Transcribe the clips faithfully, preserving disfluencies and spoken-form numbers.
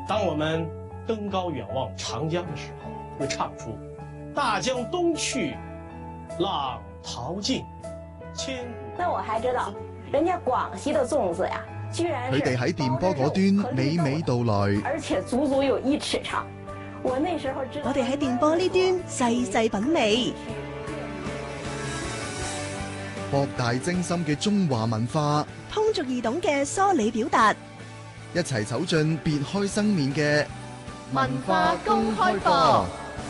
当我们登高远望长江的时候，会唱出大江东去，浪淘尽，千古。 那我還知道，人家廣西的粽子呀，居然佢哋喺電波嗰端娓娓道來， 而且足足有一尺長。我那時候知道， 我哋喺電波呢端細細品味， 博大精深嘅中華文化， 通俗易懂嘅梳理表達， 一齊走進別開生面嘅文化公開課。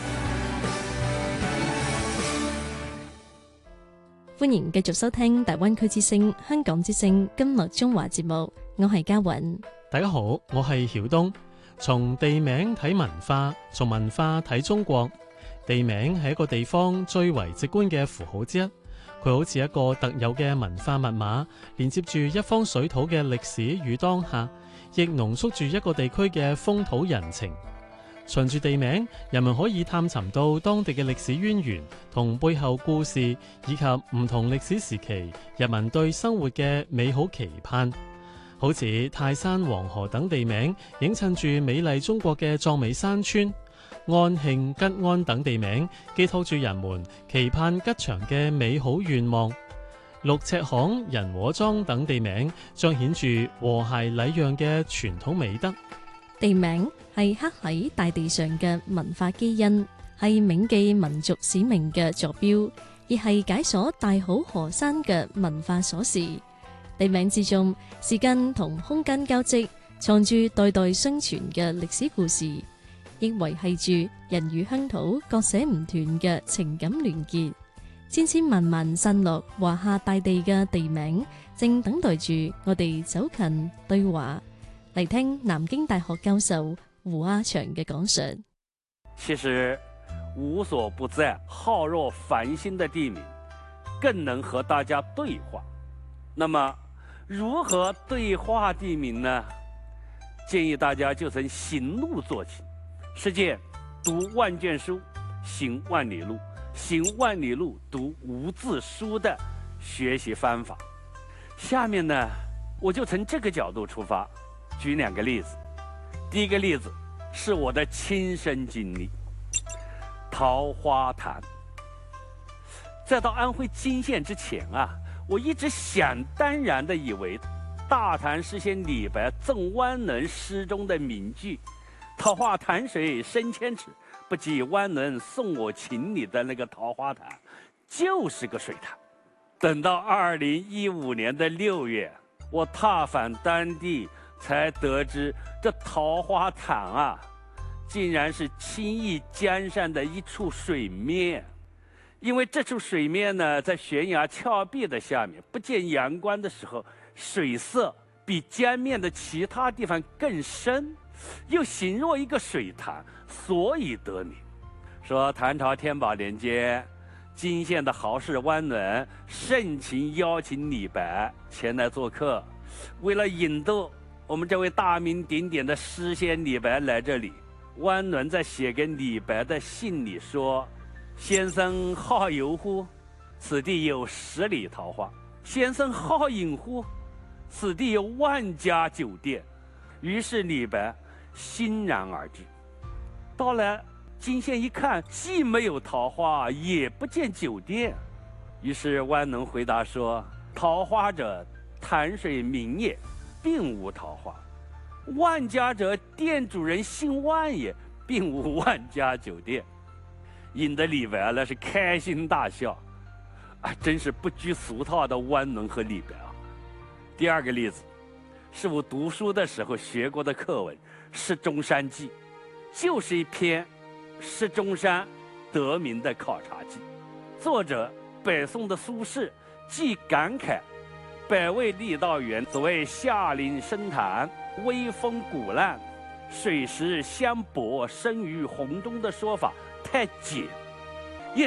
歡迎繼續收聽大灣區之聲、香港之聲今日中華節目，我係嘉韻。 大家好，我係曉東。從地名睇文化，從文化睇中國。地名係一個地方最為直觀嘅符號之一，佢好似一個特有嘅文化密碼，連接住一方水土嘅歷史與當下，亦濃縮住一個地區嘅風土人情。循住地名，人們可以探尋到當地嘅歷史淵源同背後故事，以及唔同歷史時期人民對生活嘅美好期盼。好似泰山、黃河等地名，映襯住美麗中國嘅壯美山川；安慶、吉安等地名，寄託住人們期盼吉祥嘅美好願望。六尺巷、人和莊等地名，彰顯住和諧禮讓嘅傳統美德。 地名係刻喺大地上嘅文化基因，係銘記民族使命嘅坐標，亦係解鎖大好河山嘅文化鎖匙。地名之中，時間同空間交織，藏住代代相傳嘅歷史故事，亦維繫住人與鄉土割捨唔斷嘅情感聯結。千千萬萬散落華夏大地嘅地名，正等待住我哋走近對話。嚟聽南京大學教授胡阿祥嘅講述。 其實無所不在、浩若繁星的地名，更能和大家對話。那麼如何對話地名呢？建議大家就從行路做起。實踐讀萬卷書，行萬里路，行萬里路讀無字書的學習方法。下面呢，我就從這個角度出發，舉兩個例子。第一個例子是我的親身經歷，桃花潭。在到安徽涇縣之前啊，我一直想當然地以為大潭是寫李白《贈灣輪》詩中的名句“桃花潭水深千尺，不及灣輪送我情侶”的那個桃花潭就是個水潭。等到二零一五年的六月，我踏訪當地，才得知這桃花潭啊，竟然是青義江上的一處水面。因為這處水面呢，在懸崖峭壁的下面，不見陽光的時候，水色比江面的其他地方更深，又形若一個水潭，所以得名。說唐朝天寶年間，涇縣的豪士灣倫盛情邀請李白前來做客，為了引逗我們這位大名鼎鼎的詩仙李白來這裡，灣倫在寫給李白的信裡說：“先生好遊乎？此地有十里桃花。先生好飲乎？此地有萬家酒店。”於是李白欣然而至。到了涇縣一看，既沒有桃花，也不見酒店。於是灣倫回答說：“桃花者，潭水名也，並無桃花；萬家者，店主人姓萬也，並無萬家酒店。”引得李白呢是開心大笑，啊，真是不拘俗套的灣倫和李白啊。第二個例子，是我讀書的時候學過的課文《釋中山記》，就是一篇釋中山得名的考察記。作者北宋的蘇軾，既感慨百味酈道園所謂下臨深潭，微風鼓浪，水石相搏，生於洪鐘的說法太簡